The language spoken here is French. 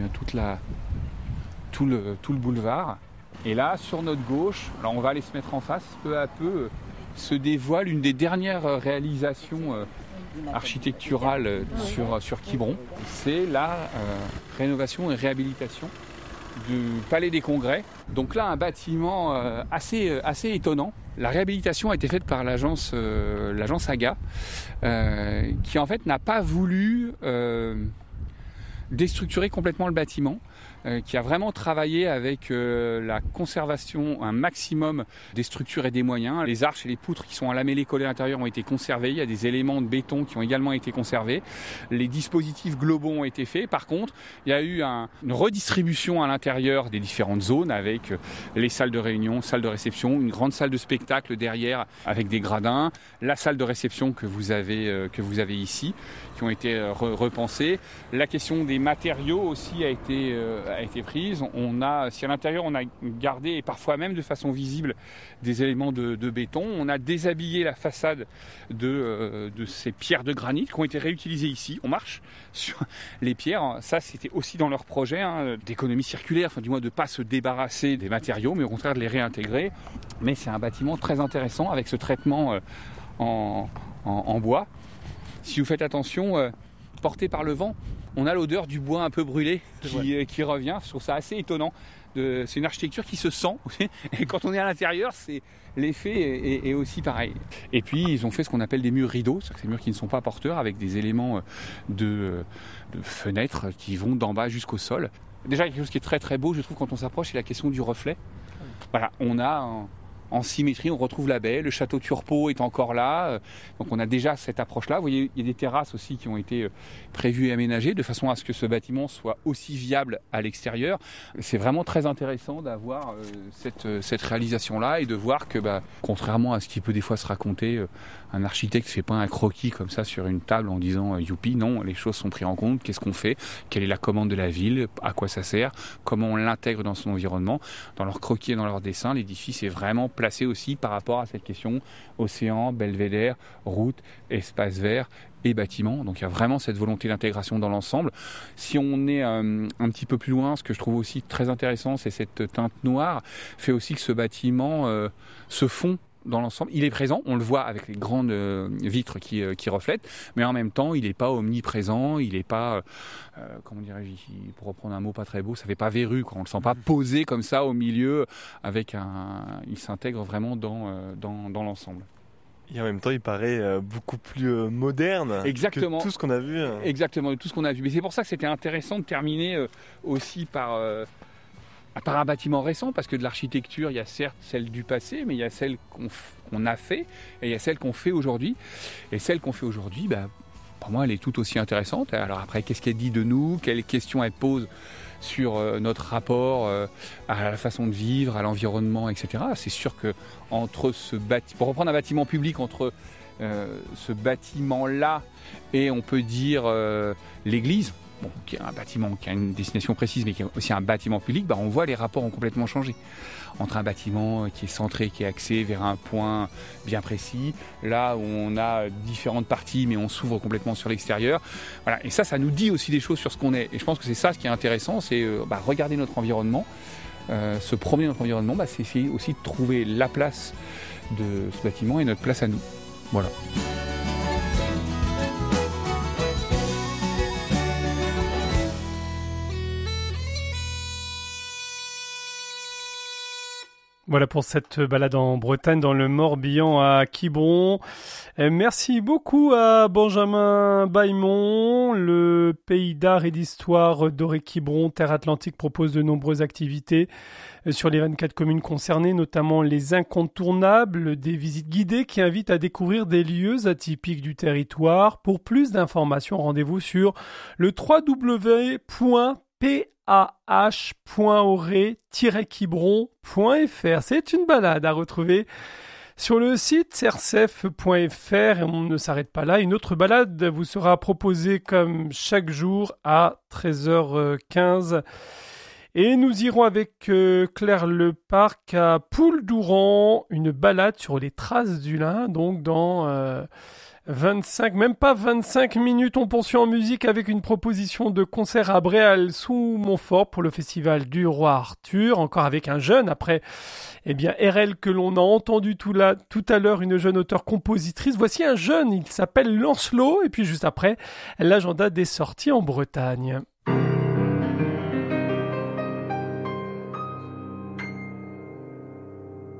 tout le boulevard. Et là, sur notre gauche, alors on va aller se mettre en face, peu à peu se dévoile une des dernières réalisations architecturales sur Quiberon. C'est la rénovation et réhabilitation du Palais des Congrès. Donc là, un bâtiment assez étonnant. La réhabilitation a été faite par l'agence AGA, qui en fait n'a pas voulu déstructurer complètement le bâtiment, qui a vraiment travaillé avec la conservation un maximum des structures et des moyens. Les arches et les poutres qui sont à lamellé collées à l'intérieur ont été conservées. Il y a des éléments de béton qui ont également été conservés. Les dispositifs globaux ont été faits. Par contre, il y a eu une redistribution à l'intérieur des différentes zones avec les salles de réunion, salles de réception, une grande salle de spectacle derrière avec des gradins, la salle de réception que vous avez ici, qui ont été repensées. La question des matériaux aussi a été prise. Si à l'intérieur on a gardé, et parfois même de façon visible, des éléments de béton, on a déshabillé la façade de ces pierres de granit qui ont été réutilisées ici. On marche sur les pierres. Ça, c'était aussi dans leur projet d'économie circulaire, enfin du moins de ne pas se débarrasser des matériaux, mais au contraire de les réintégrer. Mais c'est un bâtiment très intéressant avec ce traitement en bois. Si vous faites attention, porté par le vent, on a l'odeur du bois un peu brûlé qui revient. Je trouve ça assez étonnant. C'est une architecture qui se sent. Et quand on est à l'intérieur, l'effet est aussi pareil. Et puis, ils ont fait ce qu'on appelle des murs rideaux. C'est-à-dire des murs qui ne sont pas porteurs, avec des éléments de fenêtres qui vont d'en bas jusqu'au sol. Déjà, quelque chose qui est très très beau, je trouve, quand on s'approche, c'est la question du reflet. Voilà, on a... En symétrie, on retrouve la baie, le château Turpot est encore là, donc on a déjà cette approche-là. Vous voyez, il y a des terrasses aussi qui ont été prévues et aménagées de façon à ce que ce bâtiment soit aussi viable à l'extérieur. C'est vraiment très intéressant d'avoir cette réalisation-là et de voir que, contrairement à ce qui peut des fois se raconter, un architecte ne fait pas un croquis comme ça sur une table en disant youpi, non, les choses sont prises en compte, qu'est-ce qu'on fait, quelle est la commande de la ville, à quoi ça sert, comment on l'intègre dans son environnement. Dans leur croquis et dans leur dessin, l'édifice est vraiment placé aussi par rapport à cette question océan, belvédère, route, espace vert et bâtiment. Donc il y a vraiment cette volonté d'intégration dans l'ensemble. Si on est un petit peu plus loin, ce que je trouve aussi très intéressant, c'est cette teinte noire fait aussi que ce bâtiment se fond dans l'ensemble. Il est présent, on le voit avec les grandes vitres qui reflètent, mais en même temps, il n'est pas omniprésent, il n'est pas, comment dirais-je, pour reprendre un mot pas très beau, ça fait pas verru, quoi. On le sent pas posé comme ça au milieu, il s'intègre vraiment dans l'ensemble. Et en même temps, il paraît beaucoup plus moderne. Exactement. Que tout ce qu'on a vu. Exactement, tout ce qu'on a vu. Mais c'est pour ça que c'était intéressant de terminer aussi par un bâtiment récent, parce que de l'architecture, il y a certes celle du passé, mais il y a celle qu'on a fait, et il y a celle qu'on fait aujourd'hui. Et celle qu'on fait aujourd'hui, pour moi, elle est tout aussi intéressante. Alors après, qu'est-ce qu'elle dit de nous ? Quelles questions elle pose sur notre rapport à la façon de vivre, à l'environnement, etc. C'est sûr que entre pour reprendre un bâtiment public, entre ce bâtiment-là et on peut dire l'église, qui est un bâtiment qui a une destination précise, mais qui est aussi un bâtiment public, on voit les rapports ont complètement changé. Entre un bâtiment qui est centré, qui est axé vers un point bien précis, là où on a différentes parties, mais on s'ouvre complètement sur l'extérieur. Voilà. Et ça nous dit aussi des choses sur ce qu'on est. Et je pense que c'est ça ce qui est intéressant, c'est regarder notre environnement, se promener dans notre environnement, c'est essayer aussi de trouver la place de ce bâtiment et notre place à nous. Voilà. Voilà pour cette balade en Bretagne, dans le Morbihan, à Quiberon. Merci beaucoup à Benjamin Bailmont. Le Pays d'art et d'histoire d'Orée-Quiberon, Terre Atlantique, propose de nombreuses activités sur les 24 communes concernées, notamment les incontournables, des visites guidées qui invitent à découvrir des lieux atypiques du territoire. Pour plus d'informations, rendez-vous sur le www.pah.orée-quiberon.fr. C'est une balade à retrouver sur le site rcf.fr, et on ne s'arrête pas là. Une autre balade vous sera proposée comme chaque jour à 13h15. Et nous irons avec Claire Leparc à Poules-d'Ouran, une balade sur les traces du lin, donc dans 25, même pas 25 minutes, on poursuit en musique avec une proposition de concert à Bréal sous Montfort pour le festival du Roi Arthur, encore avec un jeune, après RL que l'on a entendu tout à l'heure, une jeune auteure-compositrice. Voici un jeune, il s'appelle Lancelot, et puis juste après, l'agenda des sorties en Bretagne.